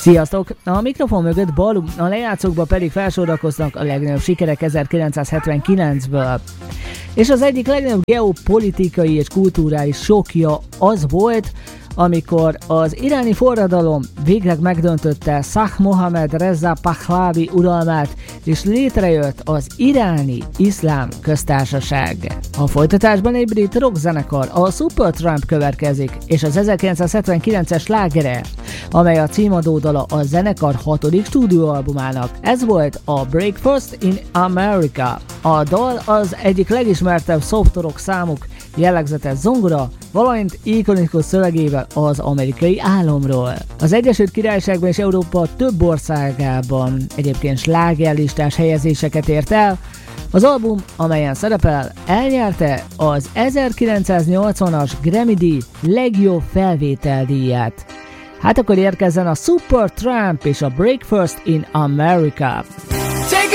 Sziasztok! A mikrofon mögött Balú, a lejátszókban pedig felsorakoznak a legnagyobb sikerek 1979-ből. És az egyik legnagyobb geopolitikai és kulturális sokja az volt, amikor az iráni forradalom végleg megdöntötte Shah Mohammad Reza Pahlavi uralmát, és létrejött az Iráni Iszlám Köztársaság. A folytatásban egy brit rockzenekar, a Supertramp következik, és az 1979-es slágere, amely a címadó dala a zenekar 6. stúdióalbumának. Ez volt a Breakfast in America. A dal az egyik legismertebb soft rock számuk, jellegzetes zongora, valamint ikonikus szövegével az amerikai álomról. Az Egyesült Királyságban és Európa több országában egyébként slágerlistás helyezéseket ért el. Az album, amelyen szerepel, elnyerte az 1980-as Grammy-díj legjobb felvételdíját. Hát akkor érkezzen a Supertramp és a Breakfast in America.